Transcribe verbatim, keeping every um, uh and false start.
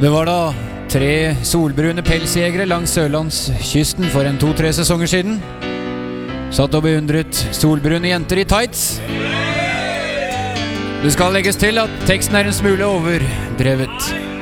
Det var da tre solbrune pelsjegere langs Sørlandskysten for en to-tre sesonger siden. Satt og beundret solbrune jenter i tights. Det skal legges til at teksten er en smule overdrevet.